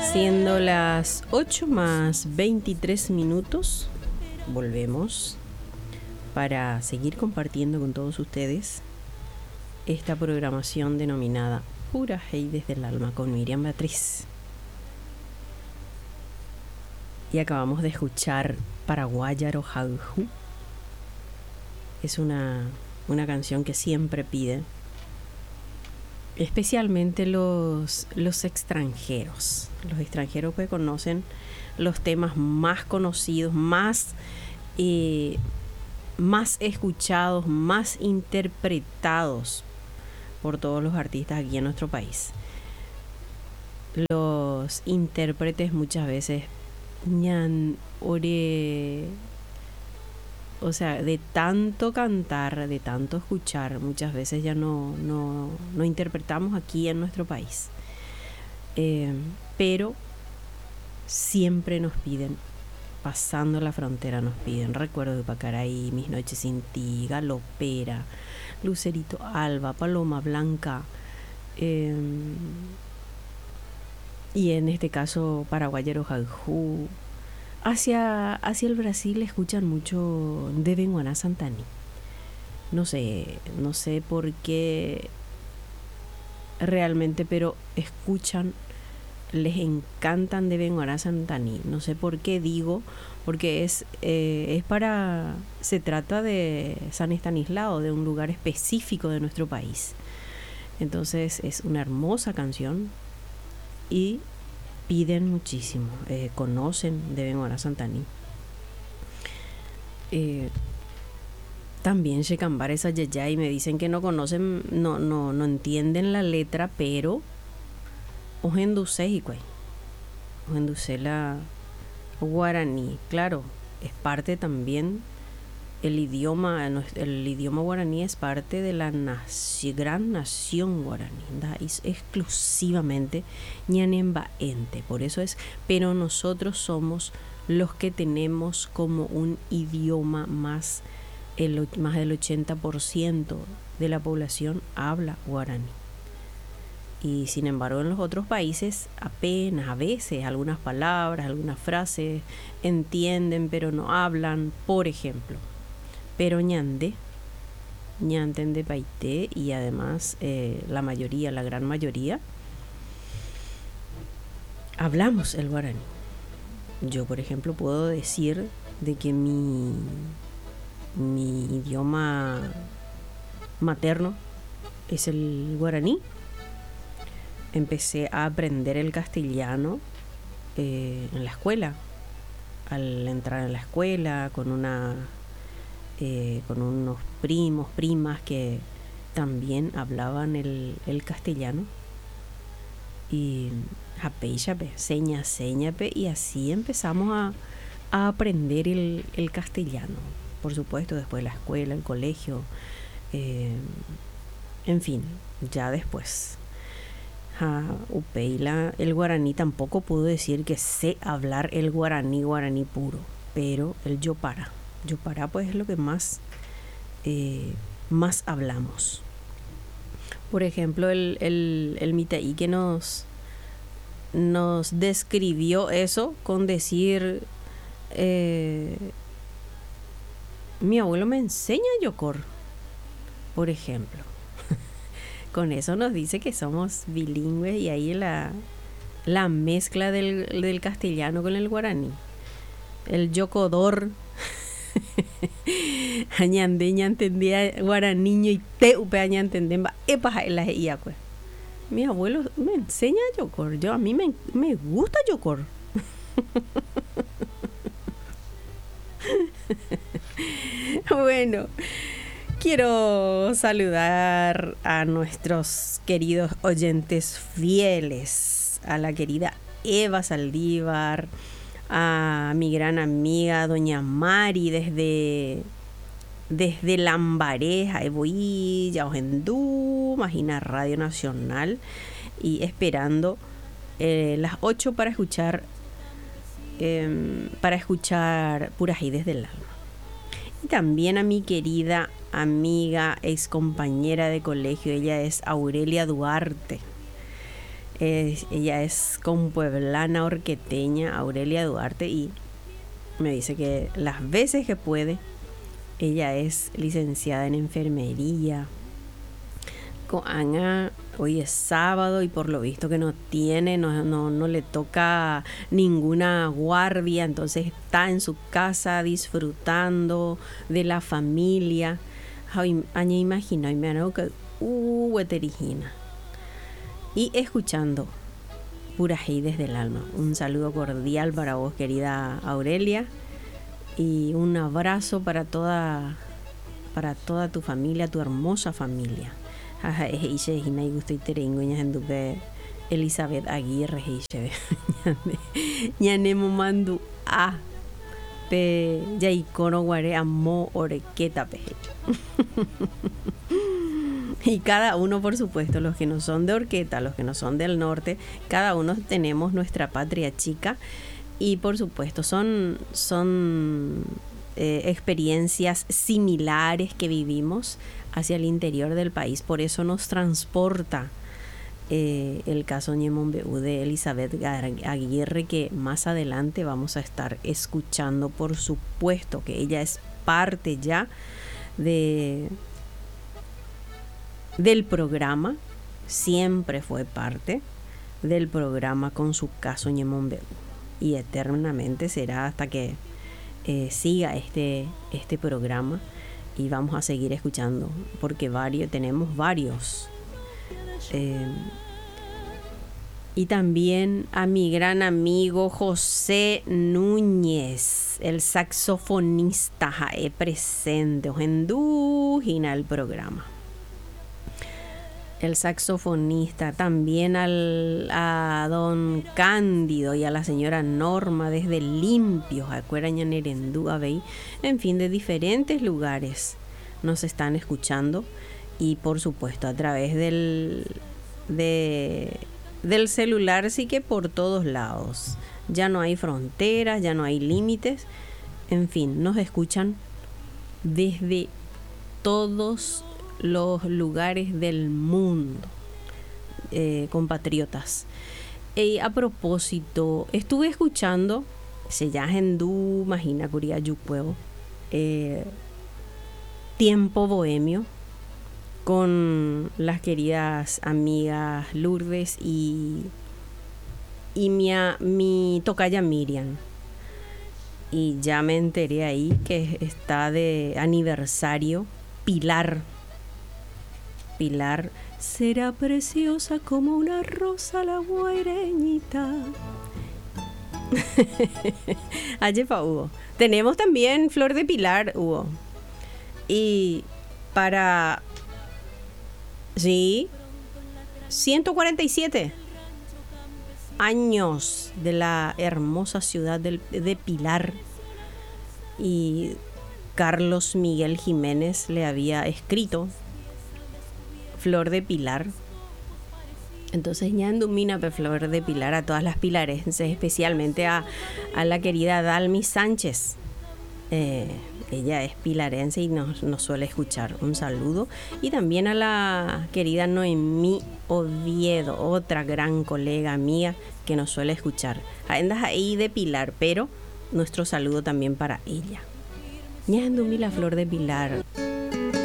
Siendo las 8:23, volvemos para seguir compartiendo con todos ustedes esta programación denominada Pura Hey desde el Alma con Miriam Beatriz. Y acabamos de escuchar Paraguayaro Jauju. Es una canción que siempre pide, especialmente los extranjeros. Los extranjeros que conocen los temas más conocidos, más escuchados, más interpretados por todos los artistas aquí en nuestro país. Los intérpretes muchas veces o sea, de tanto cantar, de tanto escuchar, muchas veces ya no interpretamos aquí en nuestro país. Pero siempre nos piden, pasando la frontera nos piden Recuerdo de Pacaraí, Mis Noches Sin Ti, Galopera, Lucerito Alba, Paloma Blanca, y en este caso Paraguayero Jauju. Hacia el Brasil escuchan mucho de Guaná Santani. No sé por qué realmente, pero escuchan, les encantan de Guaná Santani. No sé por qué digo, porque se trata de San Estanislao, de un lugar específico de nuestro país. Entonces es una hermosa canción y piden muchísimo, conocen de Guaná Santani. También Shecambar esa yaya y me dicen que no conocen, no entienden la letra, pero ojenduce y ojenduce la guaraní. Claro, es parte también el idioma guaraní es parte de la gran nación guaraní, es exclusivamente ñanembaente, por eso es, pero nosotros somos los que tenemos como un idioma más del 80% de la población habla guaraní. Y sin embargo en los otros países apenas a veces algunas palabras, algunas frases entienden, pero no hablan, por ejemplo. Pero ñante de paité, y además la gran mayoría hablamos el guaraní. Yo, por ejemplo, puedo decir de que mi idioma materno es el guaraní. Empecé a aprender el castellano en la escuela. Al entrar en la escuela con unos primos, primas que también hablaban el castellano, y seña, y así empezamos a aprender el castellano. Por supuesto, después de la escuela, el colegio, en fin, ya después. Upeila, el guaraní tampoco puedo decir que sé hablar el guaraní puro, pero el Yopara pues es lo que más hablamos. Por ejemplo, el Mitaí que nos describió eso con decir mi abuelo me enseña yocor, por ejemplo. Con eso nos dice que somos bilingües, y ahí la mezcla del castellano con el guaraní. El yocodor añandé entendía guaraniño y te upe añandé epa la ia pues. Mi abuelo me enseña yocor, a mí me gusta yocor. Bueno, quiero saludar a nuestros queridos oyentes fieles, a la querida Eva Saldívar, a mi gran amiga doña Mari desde Lambareja, Eboilla, Ojendú, Magina Radio Nacional, y esperando las 8 para escuchar Pura Hey desde el Alma. Y también a mi querida amiga, ex compañera de colegio, ella es Aurelia Duarte, Ella es compueblana orqueteña, Aurelia Duarte, y me dice que las veces que puede, ella es licenciada en enfermería. Con Ana, hoy es sábado y por lo visto que no le toca ninguna guardia, entonces está en su casa disfrutando de la familia. Aña imagino, y me han que hueterijina. Y escuchando Pura Hey desde el alma. Un saludo cordial para vos, querida Aurelia, y un abrazo para toda tu familia, tu hermosa familia. Elizabeth Aguirre ñanemo mandu a pe yaikono guare amo orequeta pe. Y cada uno, por supuesto, los que no son de Orqueta, los que no son del norte, cada uno tenemos nuestra patria chica y por supuesto son experiencias similares que vivimos hacia el interior del país. Por eso nos transporta el caso Ñemombeú de Elizabeth Aguirre, que más adelante vamos a estar escuchando. Por supuesto que ella es parte ya del programa, siempre fue parte del programa con su caso Ñemombeú y eternamente será hasta que siga este programa, y vamos a seguir escuchando porque tenemos varios. Y también a mi gran amigo José Núñez, el saxofonista, presente en el programa. El saxofonista, también a don Cándido y a la señora Norma desde Limpios, en fin, de diferentes lugares nos están escuchando, y por supuesto a través del celular, sí que por todos lados. Ya no hay fronteras, ya no hay límites, en fin, nos escuchan desde todos los lugares del mundo, compatriotas. Y a propósito, estuve escuchando Seyahendú Magina Curia Yupuevo, Tiempo Bohemio, con las queridas amigas Lourdes y mi tocaya Miriam. Y ya me enteré ahí que está de aniversario Pilar. Será preciosa como una rosa la guaireñita. Ayepa, Hugo. Tenemos también Flor de Pilar, Hugo. Y para... Sí, 147 años de la hermosa ciudad de Pilar. Y Carlos Miguel Jiménez le había escrito Flor de Pilar. Entonces ya domina Flor de Pilar a todas las pilarenses, especialmente a la querida Dalmi Sánchez. Ella es pilarense y nos suele escuchar. Un saludo. Y también a la querida Noemí Oviedo, otra gran colega mía que nos suele escuchar. Andas ahí de Pilar, pero nuestro saludo también para ella. Ya domina Flor de Pilar.